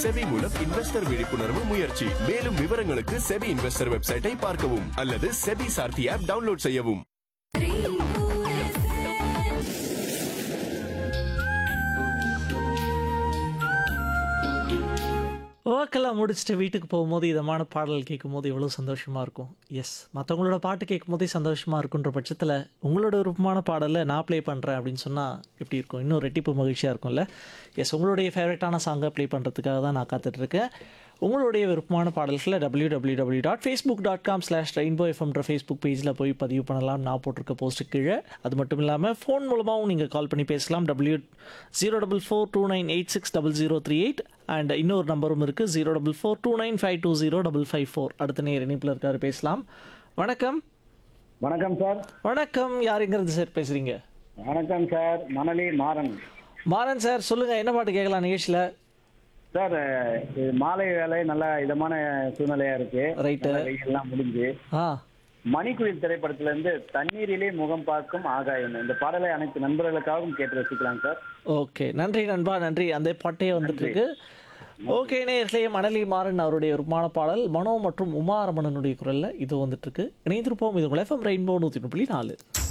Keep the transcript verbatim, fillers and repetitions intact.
SEBI மூலம் investor விழிப்புணர்வு முயற்சி. மேலும் விவரங்களுக்கு செபி இன்வெஸ்டர் வெப்சைட்டை பார்க்கவும் அல்லது செபி சார்த்தி ஆப் டவுன்லோட் செய்யவும். ஒர்க்கெல்லாம் முடிச்சுட்டு வீட்டுக்கு போகும்போது இதமான பாடல் கேட்கும்போது எவ்வளோ சந்தோஷமாக இருக்கும். எஸ், மற்றவங்களோட பாட்டு கேட்கும்போதே சந்தோஷமாக இருக்குன்ற பட்சத்தில் உங்களோட விருப்பமான பாடலை நான் ப்ளே பண்ணுறேன் அப்படின்னு சொன்னால் எப்படி இருக்கும்? இன்னும் ரெட்டிப்பு மகிழ்ச்சியாக இருக்கும்ல. எஸ், உங்களுடைய ஃபேவரட்டான சாங்கை ப்ளே பண்ணுறதுக்காக தான் நான் காத்துட்ருக்கேன். உங்களுடைய விருப்பமான பாடல்களை W W W dot Facebook dot com slash rainbow எஃப்எம்ன்ற Facebook பேஜில் போய் பதிவு பண்ணலாம். நான் போட்டிருக்க போஸ்ட்டு கீழே. அது மட்டும் இல்லாமல் ஃபோன் மூலமாகவும் நீங்கள் கால் பண்ணி பேசலாம். W zero double four two nine eight six double zero three eight and இன்னொரு நம்பரும் இருக்குது, zero double four two nine five two zero double five four. அடுத்த நேர் இணைப்பில் இருக்காரு, பேசலாம். வணக்கம். வணக்கம் சார். வணக்கம், யாருங்கிறது சார் பேசுகிறீங்க? வணக்கம் சார், மணலி மாறன். மாறன் சார், சொல்லுங்கள், என்ன பாட்டு கேட்கலாம் நிகழ்ச்சியில்? சார், இது மாலை வேலை நல்ல இதமான சூழ்நிலையா இருக்கு. ரைட்டு. எல்லாம் முடிஞ்சு ஆ மணிக்குயில் திரைப்படத்துல இருந்து தண்ணீரிலே முகம் பார்க்கும் ஆகாயம் இந்த பாடலை அனைத்து நண்பர்களுக்காகவும் கேட்டு ரசிக்கலாம் சார். ஓகே, நன்றி நண்பா, நன்றி. அந்த பாட்டே வந்துட்டு இருக்கு. ஓகே நேயர்களே, மணலி மாறன் அவருடைய விருப்பமான பாடல் மனோ மற்றும் உமா ரமணனுடைய குரல்ல இது வந்துட்டு இருக்கு. இணைந்திருப்போம். இது உங்கள் எஃப்எம் ரெயின்போ நூற்றி புள்ளி நாலு.